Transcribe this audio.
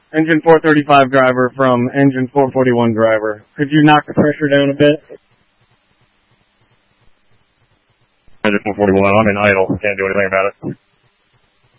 Engine 435 driver from engine 441 driver. Could you knock the pressure down a bit? Engine 441, I'm in idle. Can't do anything about it.